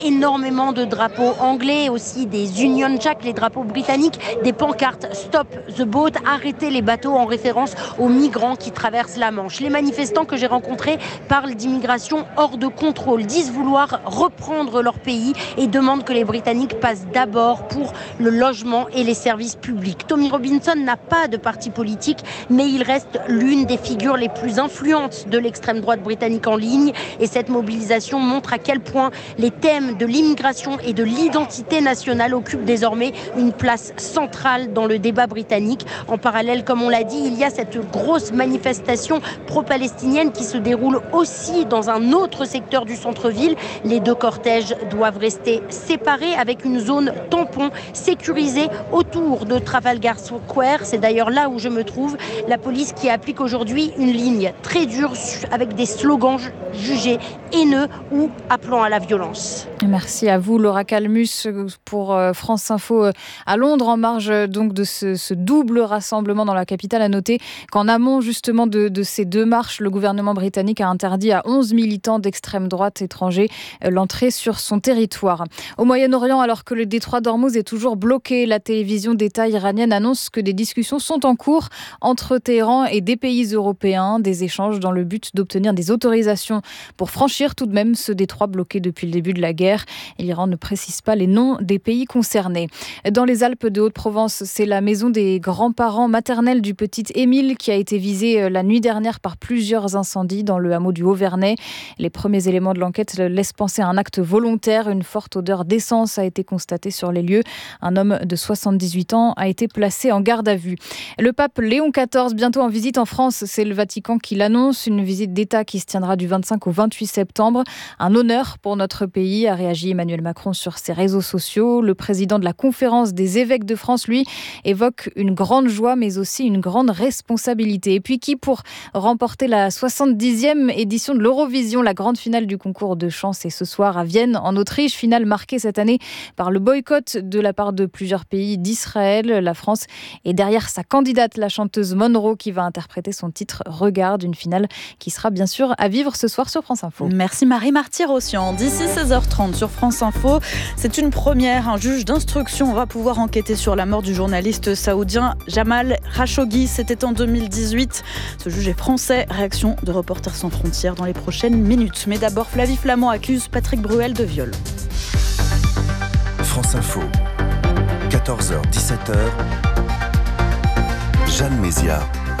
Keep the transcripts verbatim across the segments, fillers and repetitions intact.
énormément de drapeaux anglais, aussi des Union Jack, les drapeaux britanniques, des pancartes Stop the boat, arrêtez les bateaux, en référence aux migrants qui traversent la Manche. Les manifestants que j'ai rencontrés parlent d'immigration hors de contrôle, disent vouloir reprendre leur pays et demandent que les Britanniques passent d'abord pour le logement et les services publics. Tommy Robinson n'a pas de parti politique, mais il reste l'une des figures les plus influentes de l'extrême droite britannique en ligne. Et cette mobilisation montre à quel point les thèmes de l'immigration et de l'identité nationale occupent désormais une place centrale dans le débat britannique. En parallèle, comme on l'a dit, il y a cette grosse manifestation pro-palestinienne qui se déroule aussi dans un autre secteur du centre-ville. Les deux cortèges doivent rester séparés avec une zone tampon sécurisée autour de Trafalgar Square. C'est d'ailleurs là où je me trouve. La police qui applique aujourd'hui une ligne très dure avec des slogans jugés haineux ou appelant à la violence. Merci à vous, Laura Calmus, pour France Info à Londres, en marge donc de ce, ce double rassemblement dans la capitale. À noter qu'en amont justement de, de ces deux marches, le gouvernement britannique a interdit à onze militants d'extrême droite étrangers l'entrée sur son territoire. Au Moyen-Orient, alors que le détroit d'Ormuz est toujours bloqué, la télévision d'État iranienne annonce que des discussions sont en cours entre Téhéran et des pays européens, des échanges dans le but d'obtenir des autorisations pour franchir tout de même ce détroit bloqué depuis le début de la guerre. Et l'Iran ne précise pas les noms des pays concernés. Dans les Alpes de Haute-Provence, c'est la maison des grands-parents maternels du petit Émile qui a été visée la nuit dernière par plusieurs incendies dans le hameau du Haut-Vernay. Les premiers éléments de l'enquête laissent penser à un acte volontaire. Une forte odeur d'essence a été constatée sur les lieux. Un homme de soixante-dix-huit ans a été placé en garde à vue. Le pape Léon quatorze, bientôt en visite en France. C'est le Vatican qui l'annonce. Une visite d'État qui se tiendra du vingt-cinq au vingt-huit septembre. Un honneur pour notre pays, a réagi Emmanuel Macron sur ses réseaux sociaux. Le président de la conférence des évêques de France, lui, évoque une grande joie, mais aussi une grande responsabilité. Et puis qui pour remporter la soixante-dixième édition de l'Eurovision, la grande finale du concours de chant, c'est ce soir à Vienne, en Autriche. Finale marquée cette année par le boycott de la part de plusieurs pays d'Israël. La France est derrière sa candidate, la chanteuse Monroe, qui va interpréter son titre Regarde, une finale qui sera bien sûr à vivre ce soir sur France Info. Merci Marie Martyr-Ossian. D'ici seize heures trente sur France Info, c'est une première. Un juge d'instruction va pouvoir enquêter sur la mort du journaliste saoudien Jamal Khashoggi. C'était en deux mille dix-huit. Ce juge est français. Réaction de Reporters sans frontières dans les prochaines minutes. Mais d'abord, Flavie Flament accuse Patrick Bruel de viol. France Info, quatorze heures dix-sept heures. Jeanne Mézia.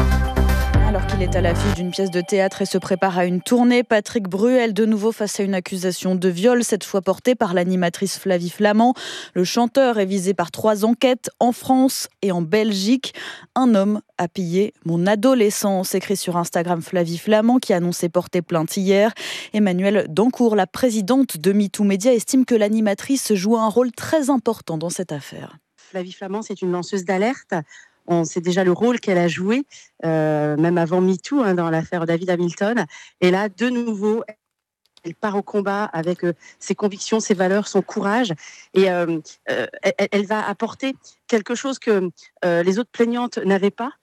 Alors qu'il est à l'affiche d'une pièce de théâtre et se prépare à une tournée, Patrick Bruel de nouveau face à une accusation de viol, cette fois portée par l'animatrice Flavie Flament. Le chanteur est visé par trois enquêtes en France et en Belgique. Un homme a pillé mon adolescence, écrit sur Instagram Flavie Flament, qui a annoncé porter plainte hier. Emmanuelle Dancourt, la présidente de MeToo Média, estime que l'animatrice joue un rôle très important dans cette affaire. Flavie Flament, c'est une lanceuse d'alerte. On sait déjà le rôle qu'elle a joué, euh, même avant MeToo, hein, dans l'affaire David Hamilton. Et là, de nouveau, elle part au combat avec euh, ses convictions, ses valeurs, son courage. Et euh, euh, elle, elle va apporter quelque chose que euh, les autres plaignantes n'avaient pas.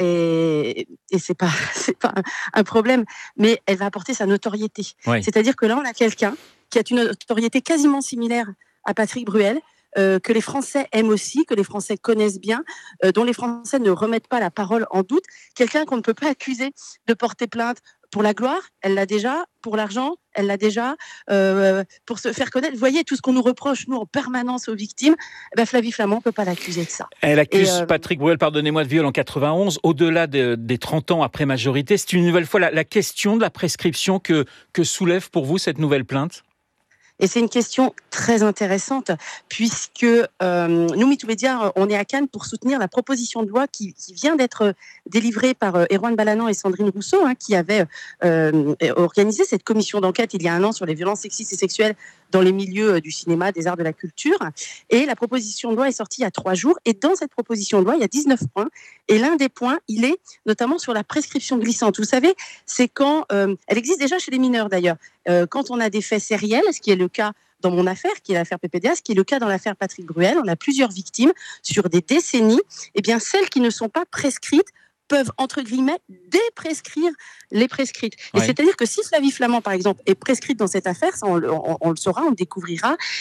Et, et c'est pas, c'est pas un, un problème, mais elle va apporter sa notoriété. Oui. C'est-à-dire que là, on a quelqu'un qui a une notoriété quasiment similaire à Patrick Bruel, Euh, que les Français aiment aussi, que les Français connaissent bien, euh, dont les Français ne remettent pas la parole en doute. Quelqu'un qu'on ne peut pas accuser de porter plainte pour la gloire, elle l'a déjà, pour l'argent, elle l'a déjà, euh, pour se faire connaître. Vous voyez, tout ce qu'on nous reproche, nous, en permanence aux victimes, eh ben, Flavie Flament ne peut pas l'accuser de ça. Elle accuse Et, euh... Patrick Bruel, pardonnez-moi, de viol en quatre-vingt-onze, au-delà de, des trente ans après majorité. C'est une nouvelle fois la, la question de la prescription que, que soulève pour vous cette nouvelle plainte ? Et c'est une question très intéressante, puisque euh, nous, MeToo Média, on est à Cannes pour soutenir la proposition de loi qui, qui vient d'être délivrée par euh, Erwan Balanan et Sandrine Rousseau, hein, qui avaient euh, organisé cette commission d'enquête il y a un an sur les violences sexistes et sexuelles dans les milieux du cinéma, des arts, de la culture. Et la proposition de loi est sortie il y a trois jours. Et dans cette proposition de loi, il y a dix-neuf points. Et l'un des points, il est notamment sur la prescription glissante. Vous savez, c'est quand... Euh, elle existe déjà chez les mineurs, d'ailleurs. Euh, quand on a des faits sériels, ce qui est le cas dans mon affaire, qui est l'affaire P P D A, ce qui est le cas dans l'affaire Patrick Bruel, on a plusieurs victimes sur des décennies. Eh bien, celles qui ne sont pas prescrites peuvent, entre guillemets, déprescrire les prescrites. Et ouais. C'est-à-dire que si Flavie Flament, par exemple, est prescrite dans cette affaire, ça on, on, on le saura, on le découvrira,